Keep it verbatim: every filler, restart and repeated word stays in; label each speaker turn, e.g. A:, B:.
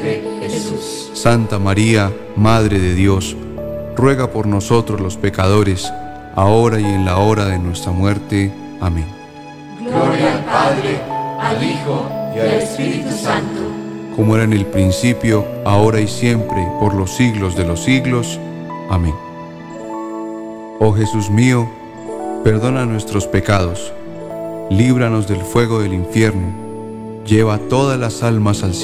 A: siempre, Jesús.
B: Santa María, Madre de Dios, ruega por nosotros los pecadores, ahora y en la hora de nuestra muerte. Amén.
A: Gloria al Padre, al Hijo y al Espíritu Santo.
B: Como era en el principio, ahora y siempre, por los siglos de los siglos. Amén. Oh Jesús mío, perdona nuestros pecados, líbranos del fuego del infierno, lleva todas las almas al cielo